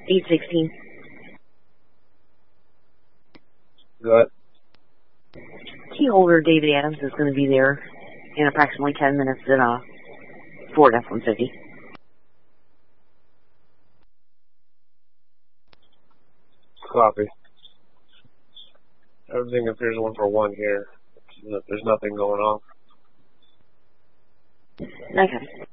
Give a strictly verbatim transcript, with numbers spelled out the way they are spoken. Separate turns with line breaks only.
eight sixteen.
Good.
Key holder David Adams is going to be there in approximately ten minutes in a Ford F one fifty.
Copy. Everything appears one for one here. There's nothing going on.
Okay.